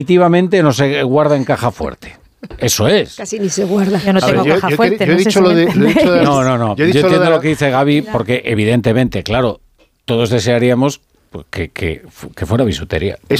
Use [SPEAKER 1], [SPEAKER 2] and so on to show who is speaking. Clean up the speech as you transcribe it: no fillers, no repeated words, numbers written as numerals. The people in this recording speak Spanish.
[SPEAKER 1] definitivamente no se guarda en caja fuerte. Eso es.
[SPEAKER 2] Casi ni se guarda.
[SPEAKER 3] Yo no tengo caja fuerte.
[SPEAKER 4] Yo he dicho lo de...
[SPEAKER 1] No. Yo entiendo lo que dice Gaby, porque evidentemente, claro, todos desearíamos que fuera bisutería.